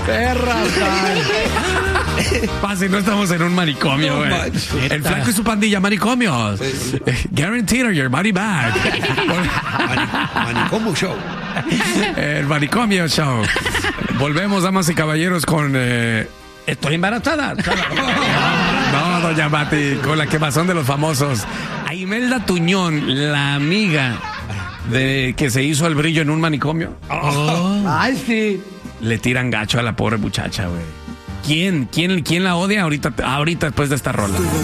Perra. Pase, no estamos en un manicomio, güey. El flaco y su pandilla, manicomios. Guaranteed your money back. Manicomio Show. El manicomio show. Volvemos, damas y caballeros, con... Estoy embarazada. No, doña Mati, con la quemazón de los famosos. A Imelda Tuñón, la amiga de que se hizo el brillo en un manicomio. Ay, sí. Le tiran gacho a la pobre muchacha, güey. ¿Quién la odia ahorita después de esta rola?